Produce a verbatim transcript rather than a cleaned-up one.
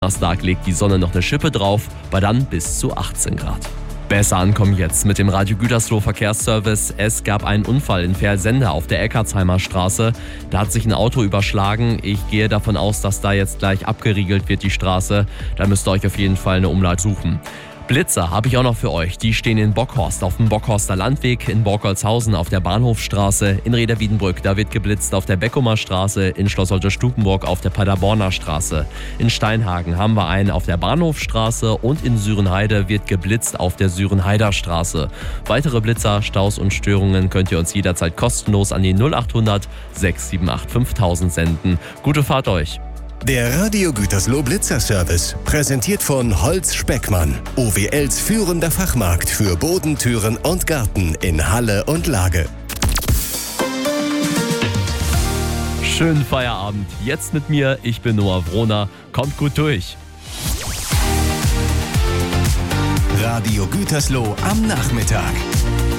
Donnerstag legt die Sonne noch eine Schippe drauf, bei dann bis zu achtzehn Grad. Besser ankommen jetzt mit dem Radio Gütersloh Verkehrsservice. Es gab einen Unfall in Versende auf der Eckartsheimer Straße. Da hat sich ein Auto überschlagen. Ich gehe davon aus, dass da jetzt gleich abgeriegelt wird, die Straße. Da müsst ihr euch auf jeden Fall eine Umleitung suchen. Blitzer habe ich auch noch für euch. Die stehen in Bockhorst auf dem Bockhorster Landweg, in Borkolzhausen auf der Bahnhofstraße, in Reda-Wiedenbrück, da wird geblitzt auf der Beckumer Straße, in Schloss Holte-Stukenburg auf der Paderborner Straße. In Steinhagen haben wir einen auf der Bahnhofstraße und in Sürenheide wird geblitzt auf der Sürenheider Straße. Weitere Blitzer, Staus und Störungen könnt ihr uns jederzeit kostenlos an die null acht hundert sechs sieben acht fünftausend senden. Gute Fahrt euch! Der Radio Gütersloh Blitzer Service, präsentiert von Holz Speckmann, O W Ls führender Fachmarkt für Boden, Türen und Garten in Halle und Lage. Schönen Feierabend. Jetzt mit mir, ich bin Noah Wrohner. Kommt gut durch. Radio Gütersloh am Nachmittag.